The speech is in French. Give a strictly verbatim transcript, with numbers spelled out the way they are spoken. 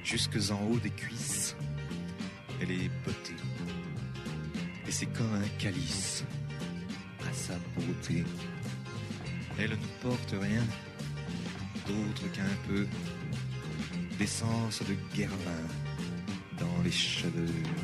jusque en haut des cuisses. Elle est beauté. Et c'est comme un calice à sa beauté. Elle ne porte rien d'autre qu'un peu d'essence de guervin dans les cheveux.